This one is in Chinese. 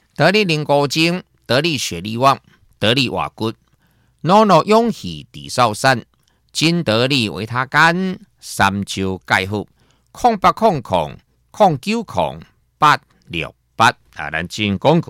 得力灵骨精，得力血力旺，得力瓦骨，诺诺勇气地少山，金得力维他干，三焦钙腹，0800090868啊，咱进广告。